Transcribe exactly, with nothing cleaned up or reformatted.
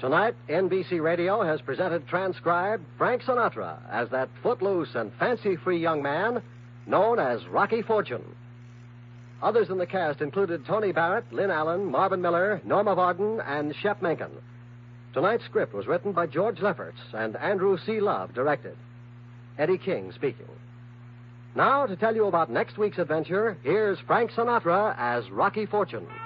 Tonight, N B C Radio has presented transcribed Frank Sinatra as that footloose and fancy-free young man known as Rocky Fortune. Others in the cast included Tony Barrett, Lynn Allen, Marvin Miller, Norma Varden, and Shep Menken. Tonight's script was written by George Lefferts and Andrew C. Love directed. Eddie King speaking. Now, to tell you about next week's adventure, here's Frank Sinatra as Rocky Fortune.